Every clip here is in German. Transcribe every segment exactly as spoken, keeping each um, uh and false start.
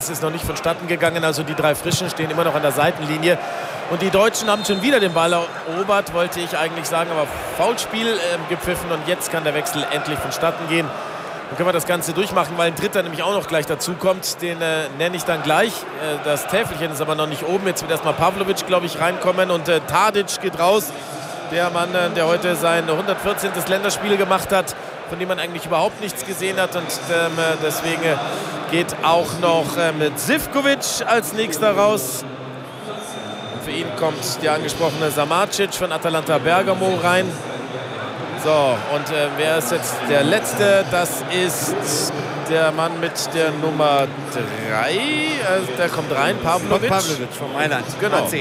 das ist noch nicht vonstatten gegangen. Also die drei Frischen stehen immer noch an der Seitenlinie. Und die Deutschen haben schon wieder den Ball erobert, wollte ich eigentlich sagen, aber Foulspiel äh, gepfiffen. Und jetzt kann der Wechsel endlich vonstatten gehen. Dann können wir das Ganze durchmachen, weil ein Dritter nämlich auch noch gleich dazu kommt. Den äh, nenne ich dann gleich. Äh, das Täfelchen ist aber noch nicht oben. Jetzt wird erstmal Pavlovic, glaube ich, reinkommen. Und äh, Tadic geht raus. Der Mann, äh, der heute sein hundertvierzehntes Länderspiel gemacht hat, von dem man eigentlich überhaupt nichts gesehen hat. Und ähm, deswegen äh, geht auch noch ähm, Zivkovic als nächster raus. Und für ihn kommt der angesprochene Samacic von Atalanta Bergamo rein. So, und äh, wer ist jetzt der Letzte? Das ist der Mann mit der Nummer drei. Äh, der kommt rein, Pavlovic. Pavlovic vom Mailand. Genau. A C.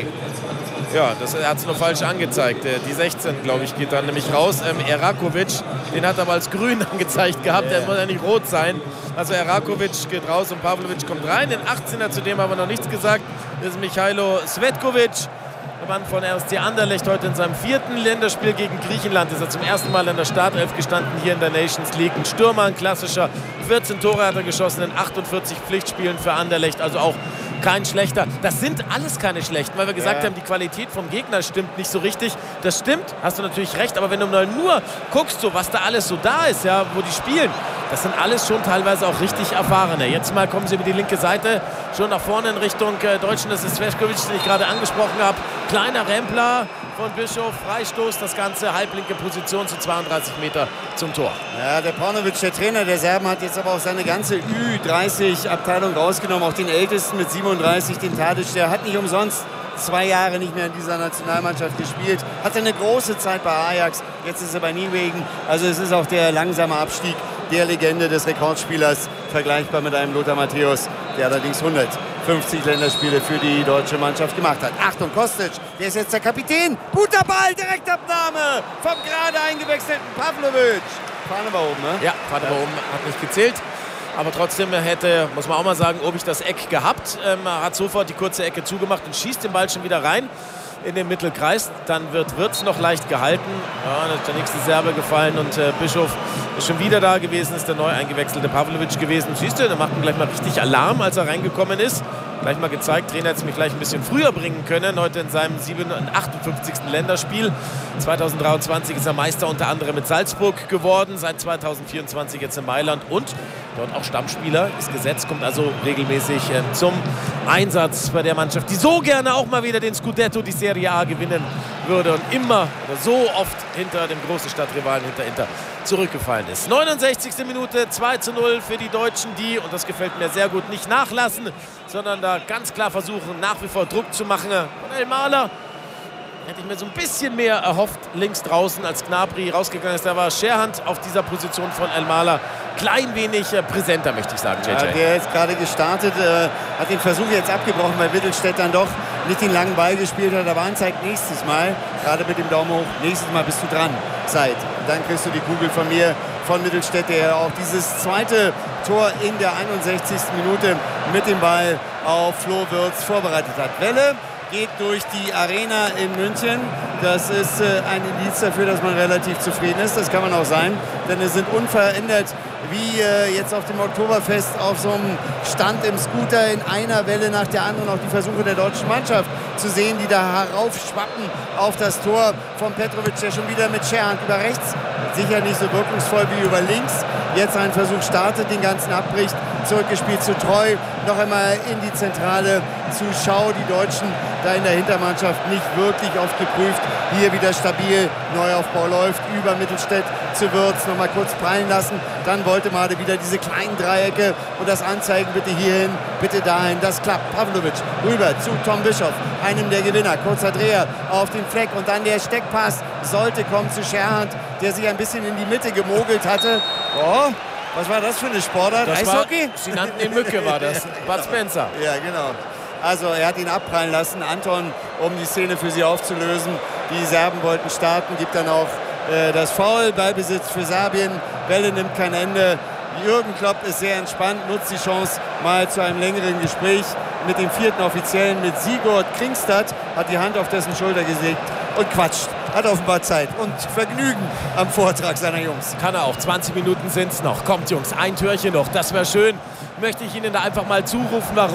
Ja, das, er hat es nur falsch angezeigt. Äh, die sechzehn, glaube ich, geht dann nämlich raus. Ähm, Erakovic, den hat er aber als grün angezeigt gehabt. Yeah. Der muss ja nicht rot sein. Also Erakovic geht raus und Pavlovic kommt rein. Den achtzehner, zu dem haben wir noch nichts gesagt, das ist Michailo Svetkovic. Der Mann von R S C Anderlecht, heute in seinem vierten Länderspiel gegen Griechenland. Ist er zum ersten Mal in der Startelf gestanden hier in der Nations League. Ein Stürmer, ein klassischer. vierzehn Tore hat er geschossen in achtundvierzig Pflichtspielen für Anderlecht. Also auch kein schlechter. Das sind alles keine schlechten, weil wir gesagt ja. haben, die Qualität vom Gegner stimmt nicht so richtig. Das stimmt, hast du natürlich recht. Aber wenn du mal nur guckst, so, was da alles so da ist, ja, wo die spielen, das sind alles schon teilweise auch richtig Erfahrene. Jetzt mal kommen sie über die linke Seite, schon nach vorne in Richtung äh, Deutschen. Das ist Svetkovic, den ich gerade angesprochen habe. Kleiner Rempler von Bischof, Freistoß, das Ganze, halblinke Position zu zweiunddreißig Meter zum Tor. Ja, der Paunovic, der Trainer der Serben, hat jetzt aber auch seine ganze Ü dreißig Abteilung rausgenommen, auch den Ältesten mit siebenunddreißig, den Tadic, der hat nicht umsonst zwei Jahre nicht mehr in dieser Nationalmannschaft gespielt, hatte eine große Zeit bei Ajax, jetzt ist er bei Nijmegen, also es ist auch der langsame Abstieg der Legende des Rekordspielers, vergleichbar mit einem Lothar Matthäus, der allerdings hundertfünfzig Länderspiele für die deutsche Mannschaft gemacht hat. Achtung, Kostic, der ist jetzt der Kapitän. Guter Ball, Direktabnahme vom gerade eingewechselten Pavlovic. Fahne war oben, ne? Ja, Fahne war oben, hat nicht gezählt. Aber trotzdem hätte, muss man auch mal sagen, ob ich das Eck gehabt. Ähm, hat sofort die kurze Ecke zugemacht und schießt den Ball schon wieder rein in den Mittelkreis. Dann wird Wirtz noch leicht gehalten. Ja, dann ist der nächste Serbe gefallen und äh, Bischof ist schon wieder da gewesen, ist der neu eingewechselte Pavlovic gewesen. Siehst du, der macht ihm gleich mal richtig Alarm, als er reingekommen ist. Gleich mal gezeigt, Trainer hätte es mich gleich ein bisschen früher bringen können. Heute in seinem achtundfünfzigsten Länderspiel. zweitausenddreiundzwanzig ist er Meister unter anderem mit Salzburg geworden. Seit zweitausendvierundzwanzig jetzt in Mailand und dort auch Stammspieler. Ist gesetzt, kommt also regelmäßig äh, zum Einsatz bei der Mannschaft, die so gerne auch mal wieder den Scudetto, die Serie A gewinnen würde und immer oder so oft hinter dem großen Stadtrivalen, hinter Inter, zurückgefallen ist. neunundsechzigste Minute, zwei zu null für die Deutschen, die, und das gefällt mir sehr gut, nicht nachlassen, sondern da ganz klar versuchen, nach wie vor Druck zu machen. Von Elmaler hätte ich mir so ein bisschen mehr erhofft, links draußen, als Gnabry rausgegangen ist. Da war Scherhand auf dieser Position von Elmaler klein wenig äh, präsenter, möchte ich sagen, J J. Ja, der ist gerade gestartet, äh, hat den Versuch jetzt abgebrochen, weil Mittelstädt dann doch nicht den langen Ball gespielt hat. Aber anzeigt nächstes Mal, gerade mit dem Daumen hoch, nächstes Mal bist du dran, Zeit. Dann kriegst du die Kugel von mir, von Mittelstädt, der auch dieses zweite Tor in der einundsechzigsten Minute mit dem Ball auf Flo Wirtz vorbereitet hat. Welle geht durch die Arena in München. Das ist äh, ein Indiz dafür, dass man relativ zufrieden ist. Das kann man auch sein, denn es sind unverändert wie äh, jetzt auf dem Oktoberfest auf so einem Stand im Scooter in einer Welle nach der anderen auch die Versuche der deutschen Mannschaft zu sehen, die da heraufschwappen auf das Tor von Petrovic, der schon wieder mit Scherhand über rechts, sicher nicht so wirkungsvoll wie über links, jetzt einen Versuch startet, den ganzen abbricht, zurückgespielt zu Treu, noch einmal in die Zentrale zu Schau, die Deutschen da in der Hintermannschaft nicht wirklich oft geprüft, hier wieder stabil, Neuaufbau läuft, über Mittelstädt zu Wirtz, nochmal kurz prallen lassen, dann wollte Made wieder diese kleinen Dreiecke und das Anzeigen, bitte hierhin, bitte dahin, das klappt, Pavlovic rüber zu Tom Bischof, einem der Gewinner, kurzer Dreher auf den Fleck und dann der Steckpass sollte kommen zu Scherhand, der sich ein bisschen in die Mitte gemogelt hatte. Oh, was war das für eine Sportart? Das Eishockey? War, sie nannten ihn Mücke, war das. Bud Spencer. Ja, genau. Also er hat ihn abprallen lassen, Anton, um die Szene für sie aufzulösen. Die Serben wollten starten, gibt dann auch äh, das Foul, Ballbesitz für Serbien. Welle nimmt kein Ende. Jürgen Klopp ist sehr entspannt, nutzt die Chance mal zu einem längeren Gespräch mit dem vierten Offiziellen, mit Sigurd Kringstad, hat die Hand auf dessen Schulter gelegt und quatscht. Hat offenbar Zeit und Vergnügen am Vortrag seiner Jungs. Kann er auch. zwanzig Minuten sind es noch. Kommt, Jungs, ein Türchen noch. Das wäre schön. Möchte ich Ihnen da einfach mal zurufen. Warum?